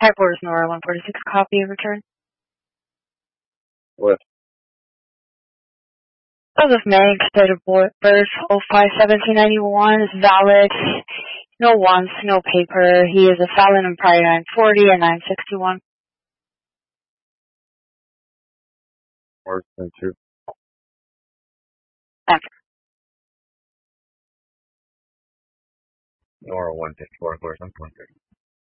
Headquarters Nora 146, copy of return. What? As of May, date of birth 05/1791 is valid. No wants, no paper. He is a felon in prior 940 and 961. Worse than 2. Enter. Nora 154, of course, I'm 130.